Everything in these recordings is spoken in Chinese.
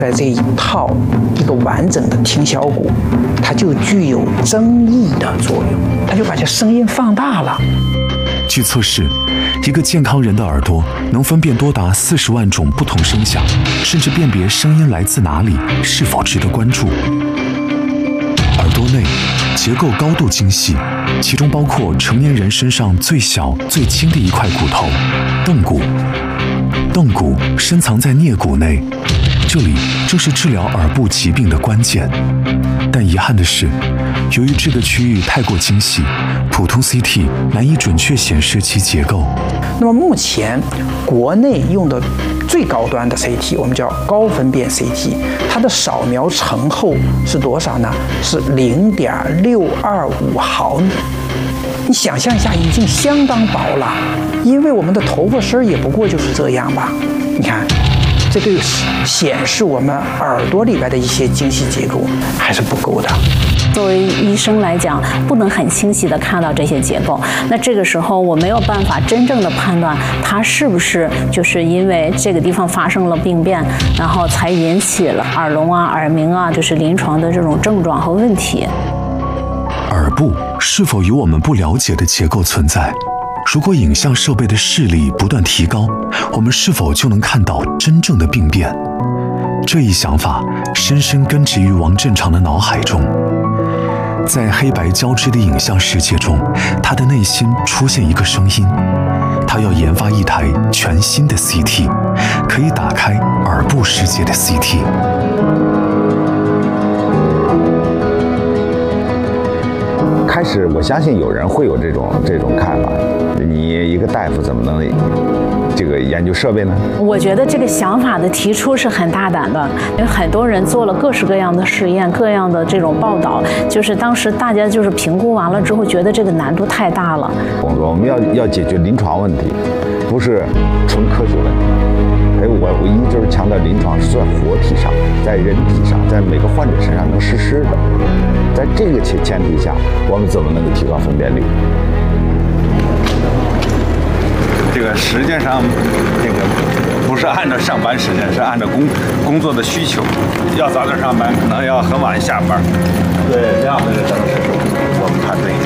在这一套一个完整的听小骨，它就具有增益的作用，它就把这声音放大了。 据测试，一个健康人的耳朵能分辨多达40万种不同声响，甚至辨别声音来自哪里，是否值得关注。耳朵内结构高度精细，其中包括成年人身上最小最轻的一块骨头——镫骨。镫骨深藏在颞骨内，这里正是治疗耳部疾病的关键。但遗憾的是，由于这个区域太过精细，普通 CT 难以准确显示其结构。 那么目前国内用的最高端的 CT， 我们叫高分辨 CT， 它的扫描层厚是多少呢？是0.625毫米。你想象一下，已经相当薄了，因为我们的头发丝也不过就是这样吧。你看，这对显示我们耳朵里边的一些精细结构还是不够的。 作为医生来讲，不能很清晰地看到这些结构，那这个时候我没有办法真正的判断它是不是就是因为这个地方发生了病变，然后才引起了耳聋啊、耳鸣啊，就是临床的这种症状和问题。 耳部是否有我们不了解的结构存在？如果影像设备的视力不断提高，我们是否就能看到真正的病变？这一想法深深根植于王振长的脑海中。在黑白交织的影像世界中，他的内心出现一个声音，他要研发一台全新的 CT， 可以打开耳部世界的 CT。 开始我相信有人会有这种看法，你一个大夫怎么能这个研究设备呢？ 我觉得这个想法的提出是很大胆的，因为很多人做了各式各样的试验，各样的这种报道，就是当时大家就是评估完了之后，觉得这个难度太大了。 我们要解决临床问题，不是纯科学问题。我一直强调，临床是在活体上，在人体上，在每个患者身上能实施的。在这个前提下，我们怎么能够提高分辨率？ 这个时间上，这个不是按照上班时间，是按照工作的需求。要早点上班，可能要很晚下班。对，这样的等是我们团队。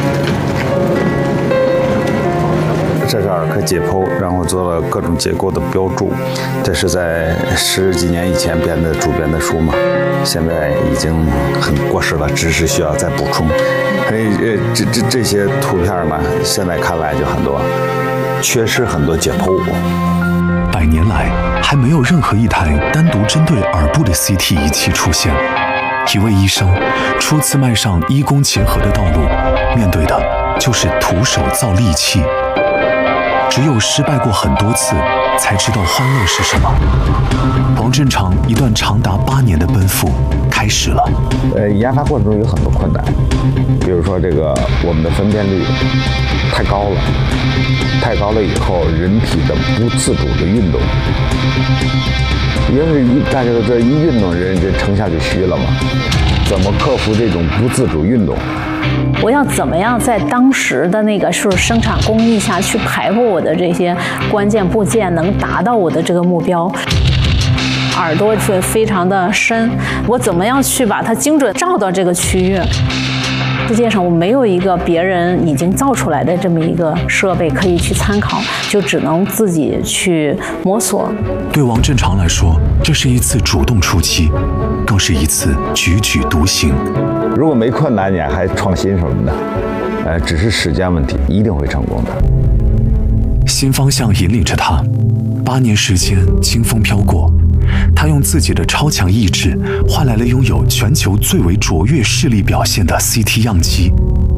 这是耳科解剖，然后做了各种结构的标注。这是在10几年以前主编的书嘛，现在已经很过时了，知识需要再补充。这些图片呢，现在看来就很多，缺失很多解剖。 100年来，还没有任何一台单独针对耳部的 CT 仪器出现。一位医生初次迈上医工结合的道路，面对的就是徒手造利器。只有失败过很多次，才知道欢乐是什么。王振长一段长达8年的奔赴开始了。 研发过程中有很多困难，比如说我们的分辨率太高了以后，人体的不自主的运动，因为大家都知道，一运动人成像就虚了嘛。怎么克服这种不自主运动？ 我要怎么样在当时的那个生产工艺下去排布我的这些关键部件，能达到我的这个目标？耳朵是非常的深，我怎么样去把它精准照到这个区域？世界上我没有一个别人已经造出来的这么一个设备可以去参考，就只能自己去摸索。 对王振长来说，这是一次主动出击，更是一次踽踽独行。 如果没困难，你还创新什么的，只是时间问题，一定会成功的。 新方向引领着他，8年时间清风飘过，他用自己的超强意志换来了拥有全球最为卓越视力表现的 CT 样机。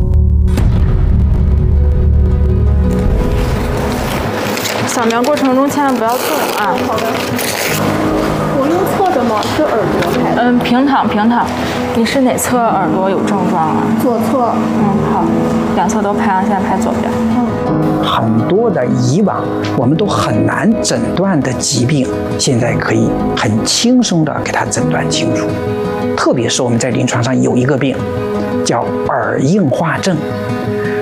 扫描过程中千万不要动啊！好的。我用侧着吗？是耳朵还是？平躺。你是哪侧耳朵有症状啊？左侧。好，两侧都拍啊，现在拍左边。 很多的以往我们都很难诊断的疾病，现在可以很轻松地给它诊断清楚。特别是我们在临床上有一个病叫耳硬化症，如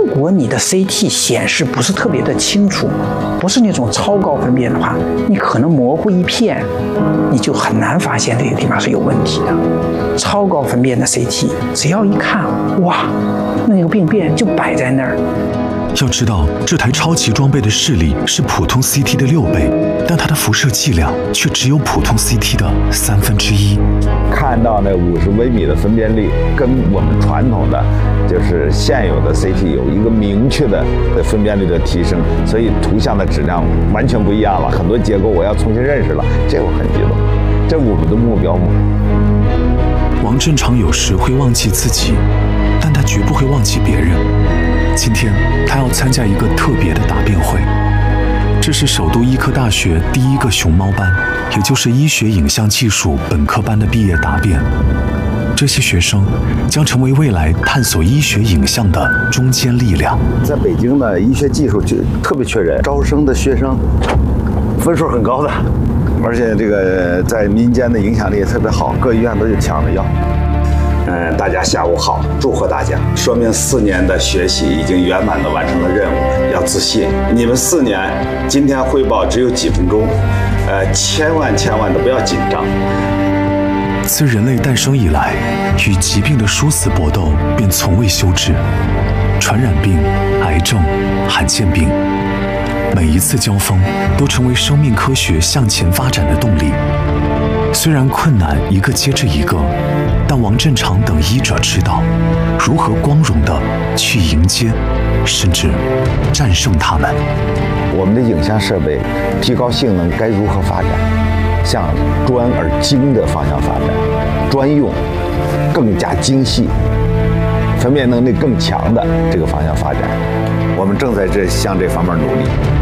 果你的 CT 显示不是特别的清楚，不是那种超高分辨的话，你可能模糊一片，你就很难发现这个地方是有问题的。超高分辨的 CT， 只要一看，哇，那个病变就摆在那儿。 要知道，这台超级装备的视力是普通 CT 的6倍，但它的辐射剂量却只有普通 CT 的1/3。 看到那50微米的分辨率，跟我们传统的就是现有的 CT 有一个明确的分辨率的提升，所以图像的质量完全不一样了。很多结构我要重新认识了，这我很激动，这我们的目标嘛。 王振长有时会忘记自己，但他绝不会忘记别人。今天他要参加一个特别的答辩会，这是首都医科大学第一个熊猫班，也就是医学影像技术本科班的毕业答辩。这些学生将成为未来探索医学影像的中坚力量。 在北京呢，医学技术就特别缺人，招生的学生分数很高的，而且这个在民间的影响力也特别好，各医院都有抢着要。大家下午好，祝贺大家，说明4年的学习已经圆满地完成了任务，要自信。你们4年今天汇报只有几分钟，千万都不要紧张。 自人类诞生以来，与疾病的殊死搏斗便从未休止。传染病、癌症、罕见病，每一次交锋都成为生命科学向前发展的动力。虽然困难一个接着一个，但王振长等医者知道如何光荣地去迎接，甚至战胜他们。 我们的影像设备提高性能该如何发展？向专而精的方向发展，专用、更加精细、分辨能力更强的这个方向发展。我们正在向这方面努力。